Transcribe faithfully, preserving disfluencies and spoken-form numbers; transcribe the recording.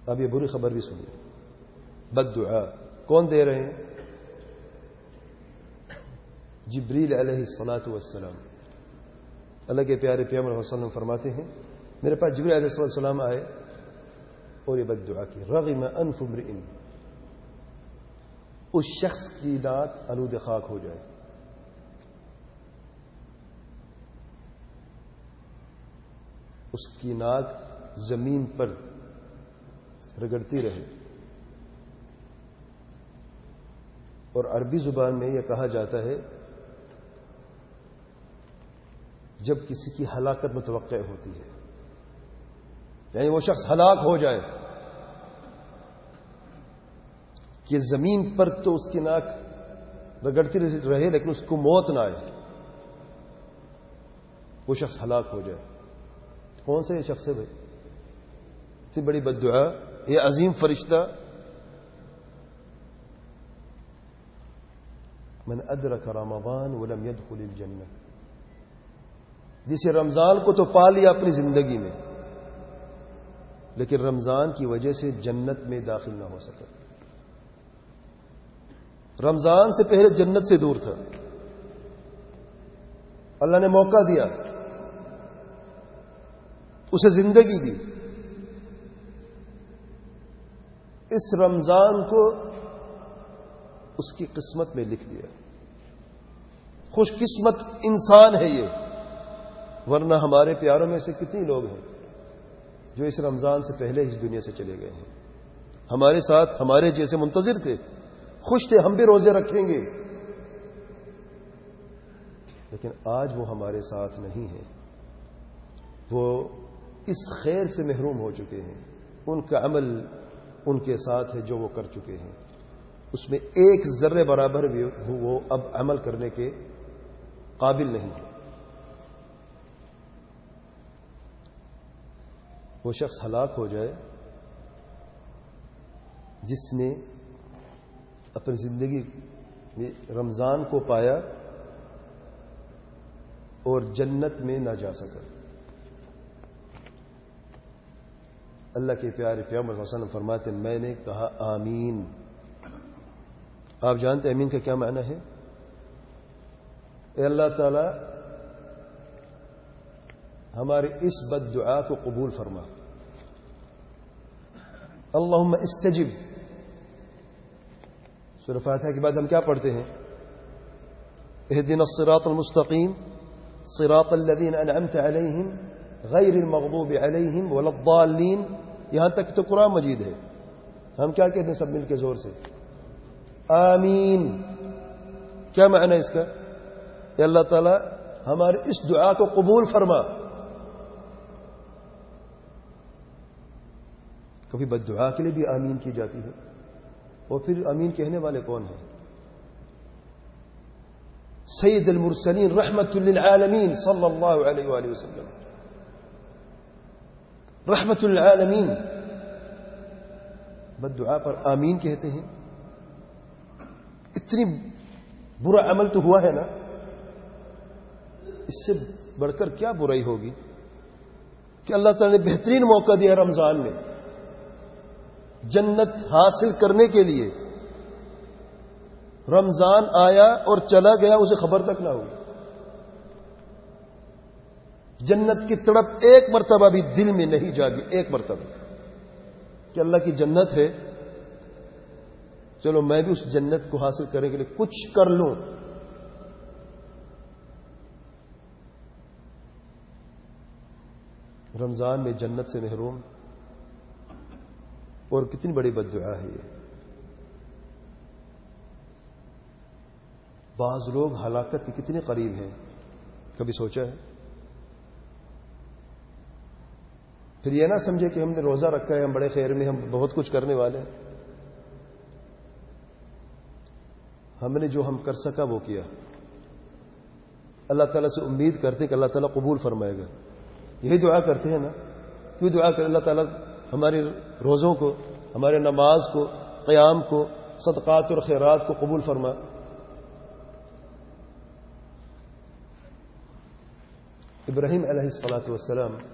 اب یہ بری خبر بھی سنیے. بد دعا کون دے رہے ہیں؟ جبریل علیہ الصلاۃ والسلام. اللہ کے پیارے پیغمبر صلی اللہ علیہ وسلم فرماتے ہیں میرے پاس جبریل علیہ السلام آئے اور یہ بد دعا کی. رغم انف امرئ، اس شخص کی ناک آلود خاک ہو جائے. اس کی ناک زمین پر رگڑتی رہے. اور عربی زبان میں یہ کہا جاتا ہے جب کسی کی ہلاکت متوقع ہوتی ہے، یعنی وہ شخص ہلاک ہو جائے کہ زمین پر تو اس کی ناک رگڑتی رہے لیکن اس کو موت نہ آئے، وہ شخص ہلاک ہو جائے. کون سا یہ شخص ہے بھائی؟ اتنی بڑی بد دعا. یہ عظیم فرشتہ من ادرک رمضان ولم يدخل الجنہ، جسے رمضان کو تو پا لیا اپنی زندگی میں لیکن رمضان کی وجہ سے جنت میں داخل نہ ہو سکا. رمضان سے پہلے جنت سے دور تھا. اللہ نے موقع دیا، اسے زندگی دی. اس رمضان کو اس کی قسمت میں لکھ دیا. خوش قسمت انسان ہے یہ. ورنہ ہمارے پیاروں میں سے کتنی لوگ ہیں جو اس رمضان سے پہلے اس دنیا سے چلے گئے ہیں. ہمارے ساتھ ہمارے جیسے منتظر تھے، خوش تھے ہم بھی روزے رکھیں گے، لیکن آج وہ ہمارے ساتھ نہیں ہیں. وہ اس خیر سے محروم ہو چکے ہیں. ان کا عمل ان کے ساتھ ہے جو وہ کر چکے ہیں، اس میں ایک ذرے برابر بھی وہ اب عمل کرنے کے قابل نہیں ہے. وہ شخص ہلاک ہو جائے جس نے اپنی زندگی میں رمضان کو پایا اور جنت میں نہ جا سکا. اللہ کے پیارے پیغمبر صلی اللہ علیہ وسلم فرماتے ہیں میں نے کہا آمین. آپ جانتے ہیں آمین کا کیا معنی ہے؟ اے اللہ تعالی ہمارے اس بد دعا کو قبول فرما. اللہم استجب. سورہ فاتحہ کے بعد ہم کیا پڑھتے ہیں؟ اہدنا الصراط المستقیم صراط الذین انعمت علیہم غیر المغضوب علیہم ولا الضالین. یہاں تک تو قرآن مجید ہے. ہم کیا کہتے ہیں سب مل کے زور سے؟ آمین. کیا معنی اس کا؟ کہ اللہ تعالی ہمارے اس دعا کو قبول فرما. کبھی بد دعا کے لیے بھی آمین کی جاتی ہے. اور پھر آمین کہنے والے کون ہیں؟ سید المرسلین رحمت للعالمین صلی اللہ علیہ وآلہ وسلم. رحمت للعالمین بد دعا پر آمین کہتے ہیں. اتنی برا عمل تو ہوا ہے نا، اس سے بڑھ کر کیا برائی ہوگی کہ اللہ تعالی نے بہترین موقع دیا رمضان میں جنت حاصل کرنے کے لیے. رمضان آیا اور چلا گیا، اسے خبر تک نہ ہوئی. جنت کی تڑپ ایک مرتبہ بھی دل میں نہیں جاگی، ایک مرتبہ کہ اللہ کی جنت ہے، چلو میں بھی اس جنت کو حاصل کرنے کے لیے کچھ کر لوں. رمضان میں جنت سے محروم، اور کتنی بڑی بد دعا ہے یہ. بعض لوگ ہلاکت کے کتنے قریب ہیں، کبھی سوچا ہے؟ پھر یہ نہ سمجھے کہ ہم نے روزہ رکھا ہے، ہم بڑے خیر میں، ہم بہت کچھ کرنے والے ہیں. ہم نے جو ہم کر سکا وہ کیا. اللہ تعالیٰ سے امید کرتے کہ اللہ تعالیٰ قبول فرمائے گا. یہی دعا کرتے ہیں نا. کیوں دعا کرے اللہ تعالیٰ ہمارے روزوں کو، ہمارے نماز کو، قیام کو، صدقات اور خیرات کو قبول فرما. ابراہیم علیہ الصلاۃ والسلام